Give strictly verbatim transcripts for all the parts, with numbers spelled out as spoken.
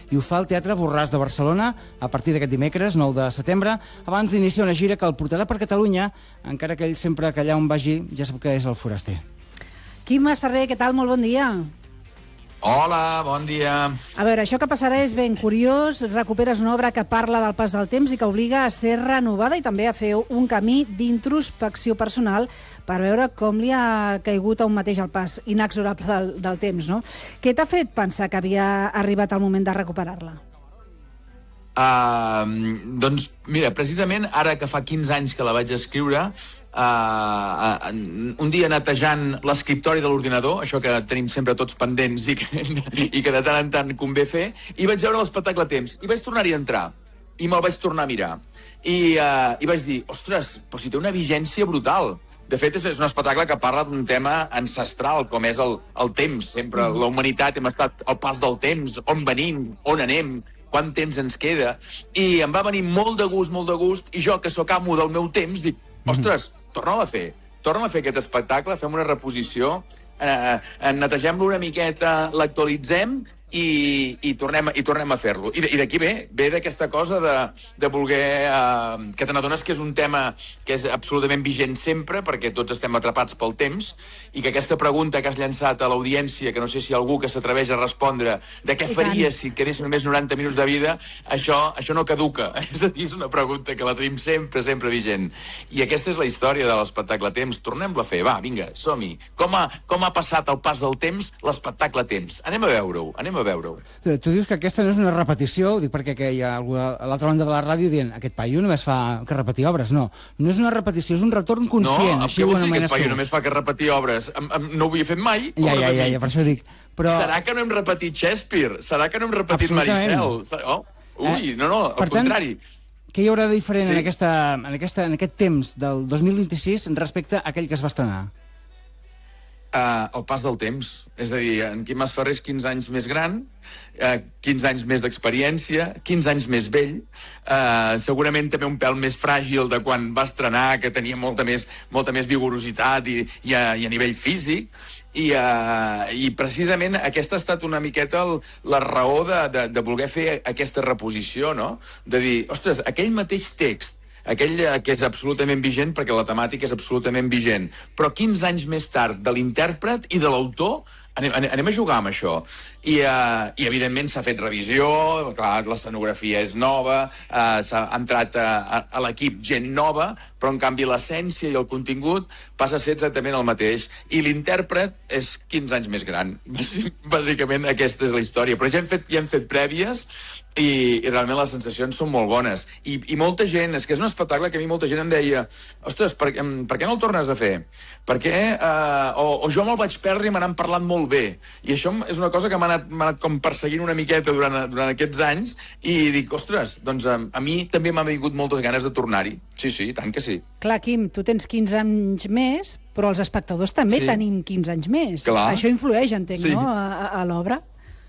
i ho fa al Teatre Borràs de Barcelona a partir d'aquest dimecres, nou de setembre, abans d'iniciar una gira que el portarà per Catalunya, encara que ell sempre que allà on vagi ja sap que és el foraster. Quim Masferrer, què tal? Molt bon dia. Hola, bon dia. A veure, això que passarà és ben curiós. Recuperes una obra que parla del pas del temps i que obliga a ser renovada i també a fer un camí d'introspecció personal per veure com li ha caigut a un mateix el pas inexorable del, del temps, no? Què t'ha fet pensar que havia arribat el moment de recuperar-la? Uh, doncs, mira, precisament ara que fa quinze anys que la vaig escriure, uh, uh, un dia netejant l'escriptori de l'ordinador, això que tenim sempre tots pendents i que, i que de tant en tant convé fer, i vaig veure l'espectacle Temps, i vaig tornar-hi a entrar, i me'l vaig tornar a mirar. I, uh, i vaig dir, ostres, però si té una vigència brutal. De fet, és un espectacle que parla d'un tema ancestral, com és el, el temps. Sempre la humanitat hem estat al pas del temps, on venim, on anem, quant temps ens queda, i em va venir molt de gust, molt de gust, i jo, que sóc amo del meu temps, dic, ostres, torna-la a fer, torna a fer aquest espectacle, fem una reposició, eh, eh, netegem-lo una miqueta, l'actualitzem, i, i, tornem, i tornem a fer-lo. I, i d'aquí ve, ve d'aquesta cosa de, de voler... Eh, que te n'adones que és un tema que és absolutament vigent sempre, perquè tots estem atrapats pel temps, i que aquesta pregunta que has llançat a l'audiència, que no sé si algú que s'atreveix a respondre de què faries si et quedés només noranta minuts de vida, això, això no caduca. És a dir, és una pregunta que la tenim sempre, sempre vigent. I aquesta és la història de l'espectacle Temps. Tornem-la a fer, va, vinga, som-hi. Com ha, com ha passat el pas del temps l'espectacle Temps? Anem a veure-ho, anem a veure-ho. Tu dius que aquesta no és una repetició, ho dic perquè hi ha algú a l'altra banda de la ràdio dient aquest paio només fa que repetir obres. No, no és una repetició, és un retorn conscient. No, així què ho vol dir que el anomenes paio tu. només fa que repetir obres? Em, em, no ho havia fet mai? Ja, ja, ja, ja, per això dic. Però... Serà que no hem repetit Shakespeare? Serà que no hem repetit Maricel? Oh, ui, no, no, al per contrari. Tant, què hi haurà de diferent Sí. en, aquesta, en, aquesta, en aquest temps del dos mil vint-i-sis respecte a aquell que es va estrenar? Uh, el pas del temps. És a dir, en Quim Masferrer és quinze anys més gran, uh, quinze anys més d'experiència, quinze anys més vell, uh, segurament també un pèl més fràgil de quan va estrenar, que tenia molta més, molta més vigorositat i, i, a, i a nivell físic, i, uh, i precisament aquesta ha estat una miqueta el, la raó de, de, de voler fer aquesta reposició, no? De dir, ostres, aquell mateix text, aquell que és absolutament vigent perquè la temàtica és absolutament vigent, però quinze anys més tard de l'intèrpret i de l'autor anem, anem a jugar amb això. I, uh, i evidentment s'ha fet revisió, clar, l'escenografia és nova, uh, s'ha entrat a, a, a l'equip gent nova, però en canvi l'essència i el contingut passa a ser exactament el mateix. I l'intèrpret és quinze anys més gran. Bàsicament aquesta és la història. Però ja hem fet, ja hem fet prèvies i, i realment les sensacions són molt bones. I, i molta gent, és que és un espectacle que a mi molta gent em deia, ostres, per, per què no el tornes a fer? Per què? Uh, o, o jo me'l vaig perdre i me n'han parlat molt bé. I això és una cosa que m'ha anat, m'ha anat com perseguint una miqueta durant, durant aquests anys i dic, ostres, doncs a, a mi també m'ha vingut moltes ganes de tornar-hi. Sí, sí, tant que sí. Clar, Quim, tu tens quinze anys més, però els espectadors també Sí. tenim quinze anys més. Clar. Això influeix, entenc, Sí. no?, a, a l'obra.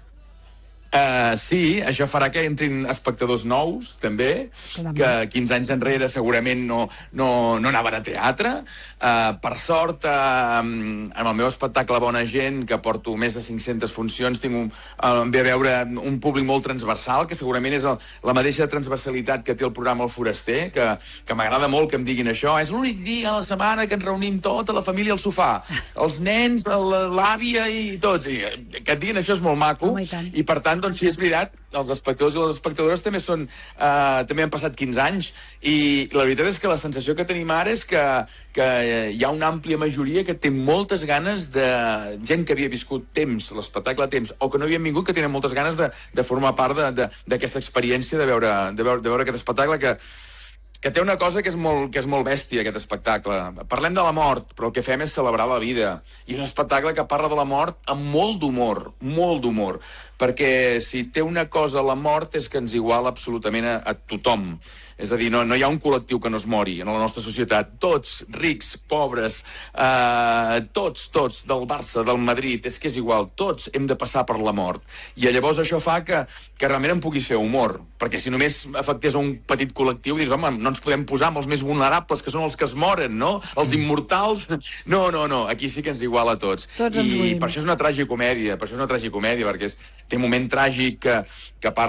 Uh, sí, això farà que entrin espectadors nous, també, Clar. que quinze anys enrere segurament no, no, no anaven a teatre. Uh, per sort, uh, amb el meu espectacle Bona Gent, que porto més de cinc-centes funcions, tinc un, uh, em ve a veure un públic molt transversal, que segurament és el, la mateixa transversalitat que té el programa El Foraster, que, que m'agrada molt que em diguin això. És l'únic dia a la setmana que ens reunim tota la família al sofà, els nens, l'àvia i tots. I que et diguin això és molt maco. Home, i tant. I per tant, doncs, si és veritat, els espectadors i les espectadores també són, uh, també han passat quinze anys, i la veritat és que la sensació que tenim ara és que, que hi ha una àmplia majoria que té moltes ganes de gent que havia viscut Temps, l'espectacle Temps, o que no havien vingut, que tenen moltes ganes de, de formar part d'aquesta experiència de veure, de, veure, de veure aquest espectacle que que té una cosa que és, molt, que és molt bèstia, aquest espectacle. Parlem de la mort, però el que fem és celebrar la vida. I és un espectacle que parla de la mort amb molt d'humor, molt d'humor, perquè si té una cosa la mort és que ens iguala absolutament a, a tothom. És a dir, no, no hi ha un col·lectiu que no es mori en la nostra societat. Tots, rics, pobres, eh, tots, tots, del Barça, del Madrid, és que és igual, tots hem de passar per la mort. I llavors això fa que, que realment em puguis fer humor, perquè si només afectés a un petit col·lectiu, dius, home, no ens podem posar amb els més vulnerables, que són els que es moren, no? Els immortals. No, no, no, aquí sí que ens iguala a tots. Tots ens I morim. per això és una tragicomèdia, per això és una tragicomèdia, perquè és, té un moment tràgic que, que parla